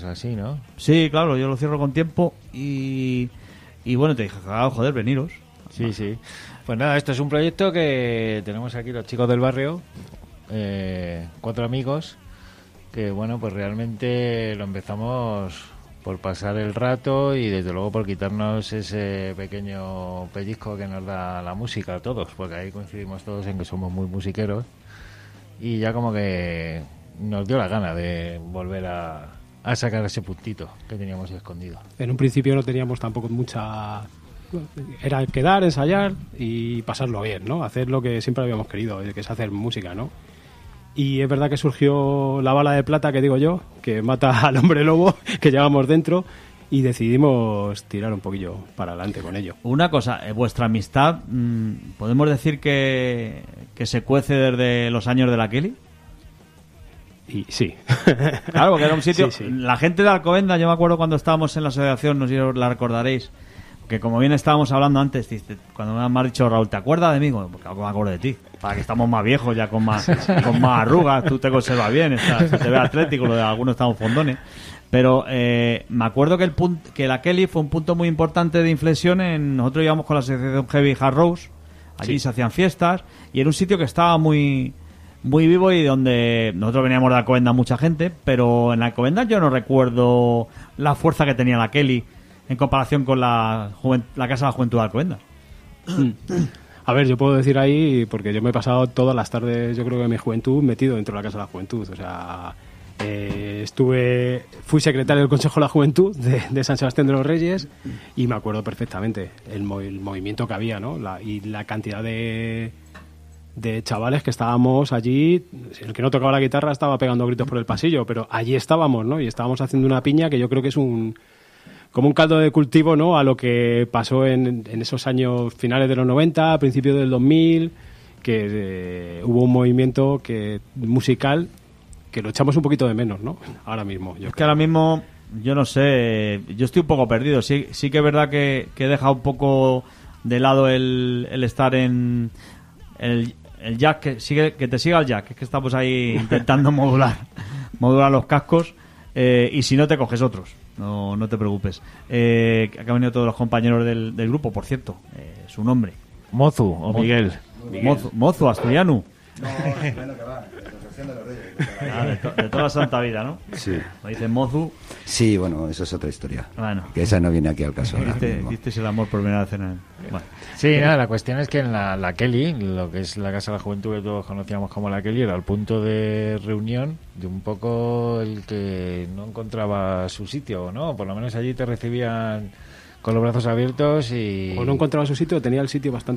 así, ¿no? Sí, claro, yo lo cierro con tiempo y bueno, te dije, joder, veniros. Sí, sí. Pues nada, esto es un proyecto que tenemos aquí los chicos del barrio, 4 amigos, que bueno, pues realmente lo empezamos por pasar el rato y desde luego por quitarnos ese pequeño pellizco que nos da la música a todos, porque ahí coincidimos todos en que somos muy musiqueros y ya como que nos dio la gana de volver a sacar ese puntito que teníamos escondido. En un principio no teníamos tampoco mucha... Era quedar, ensayar y pasarlo bien, ¿no? Hacer lo que siempre habíamos querido, que es hacer música, ¿no? Y es verdad que surgió la bala de plata, que digo yo, que mata al hombre lobo que llevamos dentro, y decidimos tirar un poquillo para adelante con ello. Una cosa, vuestra amistad, ¿podemos decir que se cuece desde los años de la Kelly? Y sí. Claro, porque era un sitio... Sí, sí. La gente de Alcobendas, yo me acuerdo cuando estábamos en la asociación, no sé si os la recordaréis, que como bien estábamos hablando antes, cuando me has dicho, Raúl, ¿te acuerdas de mí? Porque claro que me acuerdo de ti. Para que estamos más viejos, ya con más arrugas, tú te conservas bien, se te ve atlético, lo de algunos estamos fondones. Pero me acuerdo que la Kelly fue un punto muy importante de inflexión. Nosotros íbamos con la asociación Heavy Hard Rose, allí se hacían fiestas, y era un sitio que estaba muy vivo y donde nosotros veníamos de Alcobendas mucha gente, pero en Alcobendas yo no recuerdo la fuerza que tenía la Kelly en comparación con la Casa de la Juventud de Alcobendas. A ver, yo puedo decir ahí, porque yo me he pasado todas las tardes, yo creo que de mi juventud, metido dentro de la Casa de la Juventud. O sea, fui secretario del Consejo de la Juventud de San Sebastián de los Reyes y me acuerdo perfectamente el movimiento que había, ¿no? Y la cantidad de chavales que estábamos allí. El que no tocaba la guitarra estaba pegando gritos por el pasillo, pero allí estábamos, ¿no? Y estábamos haciendo una piña que yo creo que es como un caldo de cultivo, ¿no? A lo que pasó en esos años finales de los 90, principios del 2000, que hubo un movimiento musical que lo echamos un poquito de menos, ¿no? Ahora mismo. Es que ahora mismo, yo no sé, yo estoy un poco perdido. Sí que es verdad que he dejado un poco de lado el estar en el jack, que te siga el jack, es que estamos ahí intentando modular los cascos, y si no te coges otros. No te preocupes. Que han venido todos los compañeros del grupo, por cierto. Su nombre. Mozu o Miguel. Mozu, asturiano. No, bueno, que va, de la Asociación de los Reyes. De toda la santa vida, ¿no? Sí. Me dice Mozu. Sí, bueno, eso es otra historia. Bueno. Que esa no viene aquí al caso. Viste el amor por venir a cenar. Bueno. Sí, nada, la cuestión es que en la Kelly, lo que es la Casa de la Juventud que todos conocíamos como la Kelly, era el punto de reunión de un poco el que no encontraba su sitio, ¿no? Por lo menos allí te recibían con los brazos abiertos y... O no encontraba su sitio, tenía el sitio bastante